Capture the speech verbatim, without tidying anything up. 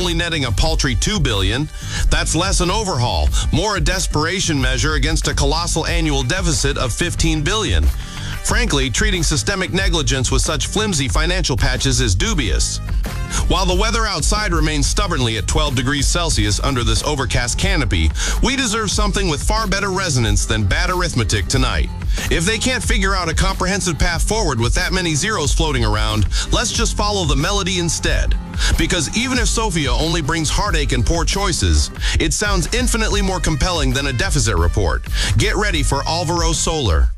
only netting a paltry two billion dollars. That's less an overhaul, more a desperation measure against a colossal annual deficit of fifteen billion dollars. Frankly, treating systemic negligence with such flimsy financial patches is dubious. While the weather outside remains stubbornly at twelve degrees Celsius under this overcast canopy, we deserve something with far better resonance than bad arithmetic tonight. If they can't figure out a comprehensive path forward with that many zeros floating around, let's just follow the melody instead. Because even if Sofia only brings heartache and poor choices, it sounds infinitely more compelling than a deficit report. Get ready for Alvaro Soler.